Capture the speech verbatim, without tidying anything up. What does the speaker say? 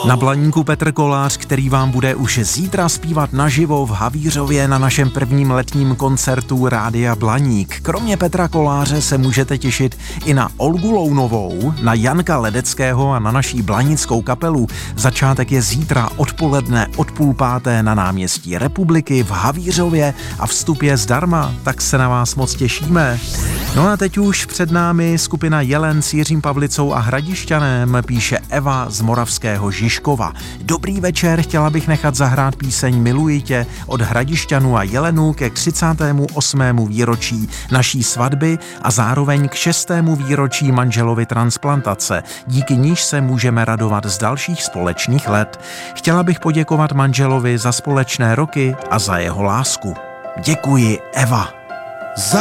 Na Blaníku Petr Kolář, který vám bude už zítra zpívat naživo v Havířově na našem prvním letním koncertu Rádia Blaník. Kromě Petra Koláře se můžete těšit i na Olgu Lounovou, na Janka Ledeckého a na naší blanickou kapelu. Začátek je zítra odpoledne od půl páté na náměstí Republiky v Havířově a vstup je zdarma, tak se na vás moc těšíme. No a teď už před námi skupina Jelen s Jiřím Pavlicou a Hradišťanem, píše Eva z Moravského Žižkova. Dobrý večer, chtěla bych nechat zahrát píseň Miluji tě od Hradišťanů a Jelenů ke třicátému osmému výročí naší svatby a zároveň k šestému výročí manželovy transplantace, díky níž se můžeme radovat z dalších společných let. Chtěla bych poděkovat manželovi za společné roky a za jeho lásku. Děkuji, Eva. Za